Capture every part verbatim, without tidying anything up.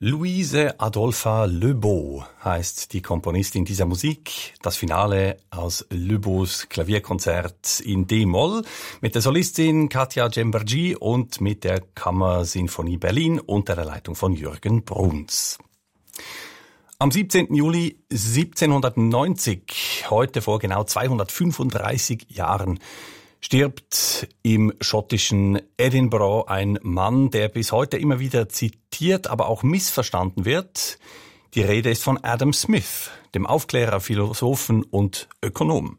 Louise Adolpha Lebeau heißt die Komponistin dieser Musik. Das Finale aus Lebeaus Klavierkonzert in D-Moll mit der Solistin Katja Cembergi und mit der Kammersinfonie Berlin unter der Leitung von Jürgen Bruns. Am siebzehnten Juli siebzehnhundertneunzig, heute vor genau zweihundertfünfunddreißig Jahren, stirbt im schottischen Edinburgh ein Mann, der bis heute immer wieder zitiert, aber auch missverstanden wird. Die Rede ist von Adam Smith, dem Aufklärer, Philosophen und Ökonom.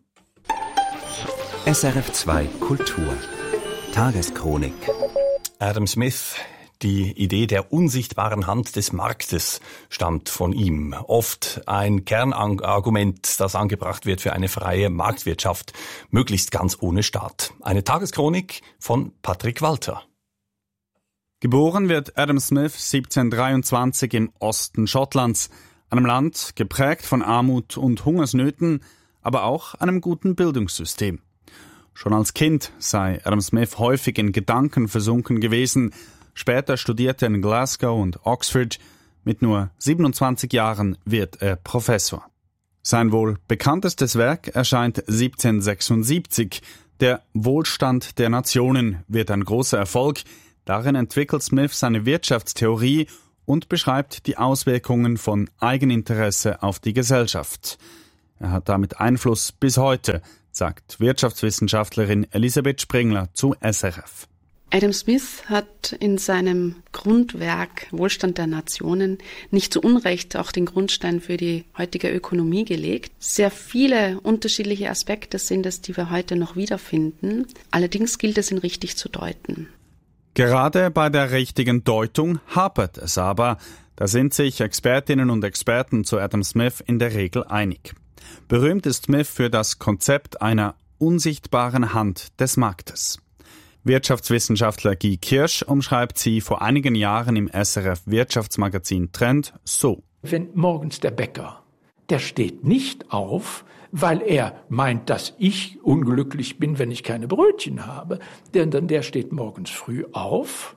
S R F zwei Kultur. Tageschronik. Adam Smith, die Idee der unsichtbaren Hand des Marktes stammt von ihm. Oft ein Kernargument, das angebracht wird für eine freie Marktwirtschaft, möglichst ganz ohne Staat. Eine Tageschronik von Patrick Walter. Geboren wird Adam Smith siebzehnhundertdreiundzwanzig im Osten Schottlands, einem Land geprägt von Armut und Hungersnöten, aber auch einem guten Bildungssystem. Schon als Kind sei Adam Smith häufig in Gedanken versunken gewesen. Später studierte er in Glasgow und Oxford. Mit nur siebenundzwanzig Jahren wird er Professor. Sein wohl bekanntestes Werk erscheint siebzehnhundertsechsundsiebzig. Der Wohlstand der Nationen wird ein großer Erfolg. Darin entwickelt Smith seine Wirtschaftstheorie und beschreibt die Auswirkungen von Eigeninteresse auf die Gesellschaft. Er hat damit Einfluss bis heute, sagt Wirtschaftswissenschaftlerin Elisabeth Springler zu S R F. Adam Smith hat in seinem Grundwerk Wohlstand der Nationen nicht zu Unrecht auch den Grundstein für die heutige Ökonomie gelegt. Sehr viele unterschiedliche Aspekte sind es, die wir heute noch wiederfinden. Allerdings gilt es, ihn richtig zu deuten. Gerade bei der richtigen Deutung hapert es aber. Da sind sich Expertinnen und Experten zu Adam Smith in der Regel einig. Berühmt ist Smith für das Konzept einer unsichtbaren Hand des Marktes. Wirtschaftswissenschaftler Guy Kirsch umschreibt sie vor einigen Jahren im S R F Wirtschaftsmagazin Trend so. Wenn morgens der Bäcker, der steht nicht auf, weil er meint, dass ich unglücklich bin, wenn ich keine Brötchen habe, denn der steht morgens früh auf,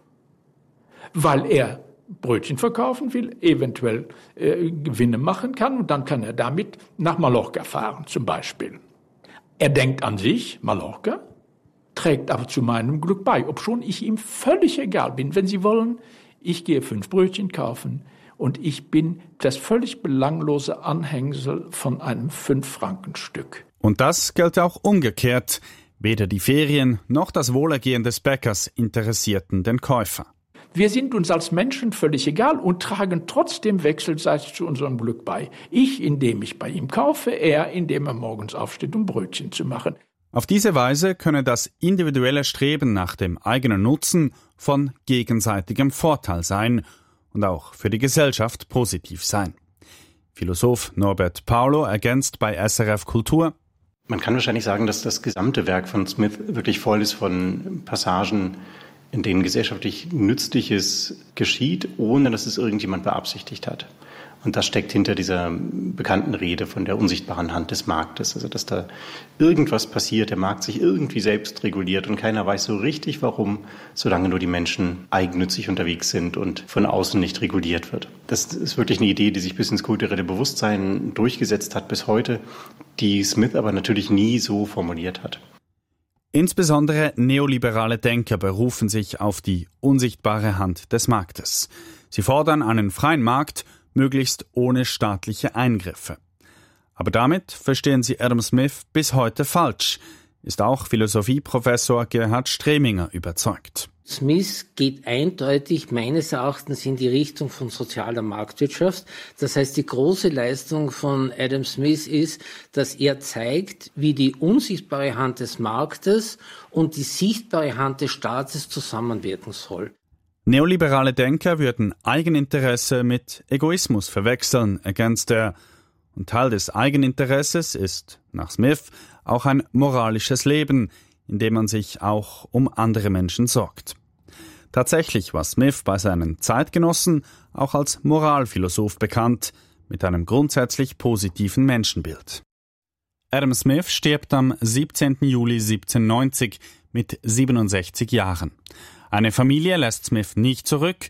weil er Brötchen verkaufen will, eventuell äh, Gewinne machen kann und dann kann er damit nach Mallorca fahren zum Beispiel. Er denkt an sich, Mallorca, trägt aber zu meinem Glück bei, obschon ich ihm völlig egal bin. Wenn Sie wollen, ich gehe fünf Brötchen kaufen und ich bin das völlig belanglose Anhängsel von einem Fünf-Franken-Stück. Und das gilt auch umgekehrt. Weder die Ferien noch das Wohlergehen des Bäckers interessierten den Käufer. Wir sind uns als Menschen völlig egal und tragen trotzdem wechselseitig zu unserem Glück bei. Ich, indem ich bei ihm kaufe, er, indem er morgens aufsteht, um Brötchen zu machen. Auf diese Weise könne das individuelle Streben nach dem eigenen Nutzen von gegenseitigem Vorteil sein und auch für die Gesellschaft positiv sein. Philosoph Norbert Paulo ergänzt bei S R F Kultur: Man kann wahrscheinlich sagen, dass das gesamte Werk von Smith wirklich voll ist von Passagen, in denen gesellschaftlich Nützliches geschieht, ohne dass es irgendjemand beabsichtigt hat. Und das steckt hinter dieser bekannten Rede von der unsichtbaren Hand des Marktes. Also dass da irgendwas passiert, der Markt sich irgendwie selbst reguliert und keiner weiß so richtig warum, solange nur die Menschen eigennützig unterwegs sind und von außen nicht reguliert wird. Das ist wirklich eine Idee, die sich bis ins kulturelle Bewusstsein durchgesetzt hat bis heute, die Smith aber natürlich nie so formuliert hat. Insbesondere neoliberale Denker berufen sich auf die unsichtbare Hand des Marktes. Sie fordern einen freien Markt, möglichst ohne staatliche Eingriffe. Aber damit verstehen sie Adam Smith bis heute falsch, ist auch Philosophieprofessor Gerhard Streminger überzeugt. Smith geht eindeutig meines Erachtens in die Richtung von sozialer Marktwirtschaft. Das heißt, die große Leistung von Adam Smith ist, dass er zeigt, wie die unsichtbare Hand des Marktes und die sichtbare Hand des Staates zusammenwirken soll. Neoliberale Denker würden Eigeninteresse mit Egoismus verwechseln, ergänzt er. Und Teil des Eigeninteresses ist, nach Smith, auch ein moralisches Leben, in dem man sich auch um andere Menschen sorgt. Tatsächlich war Smith bei seinen Zeitgenossen auch als Moralphilosoph bekannt, mit einem grundsätzlich positiven Menschenbild. Adam Smith stirbt am siebzehnten Juli siebzehnhundertneunzig mit siebenundsechzig Jahren. Eine Familie lässt Smith nicht zurück,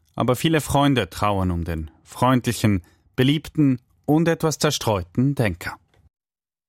aber viele Freunde trauern um den freundlichen, beliebten und etwas zerstreuten Denker.